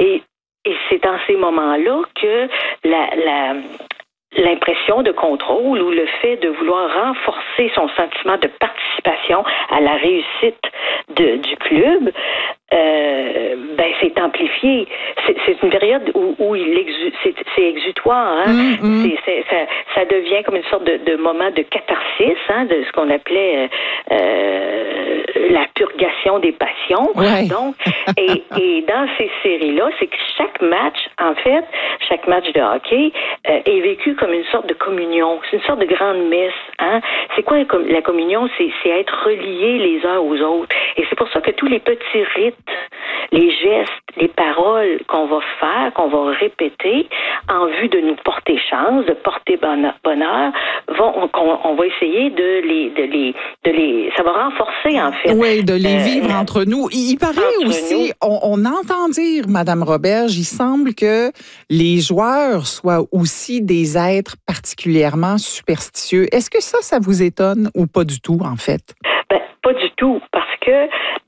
Et c'est dans ces moments-là que l'impression de contrôle ou le fait de vouloir renforcer son sentiment de participation à la réussite du club, c'est amplifié. C'est une période où c'est exutoire. Hein? Ça devient comme une sorte de moment de catharsis, hein, de ce qu'on appelait la purgation des passions. Ouais. Donc, et dans ces séries-là, c'est que chaque match de hockey est vécu comme une sorte de communion. C'est une sorte de grande messe. Hein? C'est quoi la communion? C'est être reliés les uns aux autres. Et c'est pour ça que tous les petits rites, les gestes, les paroles qu'on va faire, qu'on va répéter en vue de nous porter chance, de porter bonheur, on va essayer de les ça va renforcer en fait. Oui, de les vivre entre nous. Il paraît aussi, on entend dire, Madame Roberge, il semble que les joueurs soient aussi des êtres particulièrement superstitieux. Est-ce que ça vous étonne ou pas du tout en fait? Pas du tout, parce que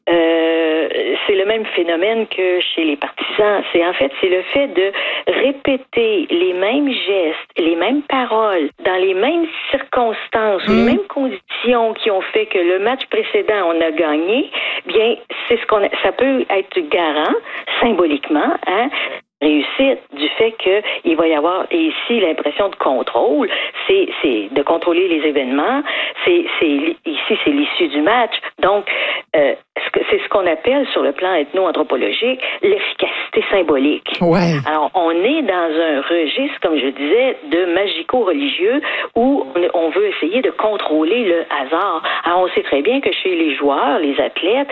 c'est le même phénomène que chez les partisans. C'est le fait de répéter les mêmes gestes, les mêmes paroles, dans les mêmes circonstances, les mêmes conditions qui ont fait que le match précédent, on a gagné. Bien, ça peut être garant, symboliquement, hein, réussite du fait qu'il va y avoir ici l'impression de contrôle, c'est de contrôler les événements, ici c'est l'issue du match. Donc c'est ce qu'on appelle sur le plan ethno-anthropologique l'efficacité symbolique. Ouais. Alors on est dans un registre, comme je disais, de magico-religieux où on veut essayer de contrôler le hasard. Alors on sait très bien que chez les joueurs, les athlètes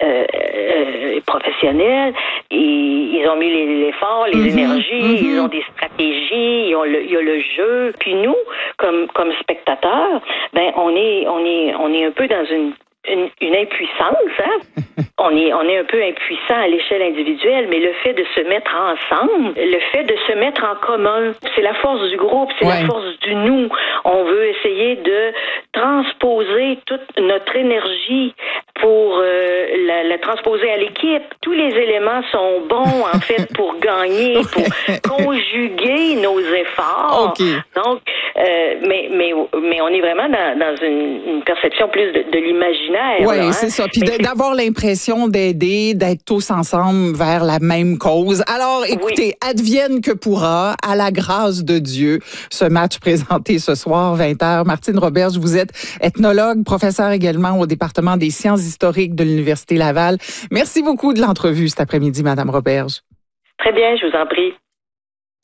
professionnels, ils ont mis l'effort, les énergies, ils ont des stratégies, il y a le jeu. Puis nous, comme spectateurs, on est un peu dans une impuissance, hein? On est un peu impuissant à l'échelle individuelle, mais le fait de se mettre ensemble, le fait de se mettre en commun, c'est la force du groupe, c'est la force du nous. On veut essayer de transposer toute notre énergie pour la transposer à l'équipe. Tous les éléments sont bons, en fait, pour gagner, pour conjuguer nos efforts. Okay. Donc, mais on est vraiment dans une perception plus de l'imaginaire. Oui, hein? c'est ça. Puis d'avoir l'impression d'aider, d'être tous ensemble vers la même cause. Alors, écoutez, advienne que pourra, à la grâce de Dieu, ce match présenté ce soir, 20h. Martine Roberge, vous êtes ethnologue, professeure également au département des sciences historiques de l'Université Laval. Merci beaucoup de l'entrevue cet après-midi, Madame Roberge. Très bien, je vous en prie.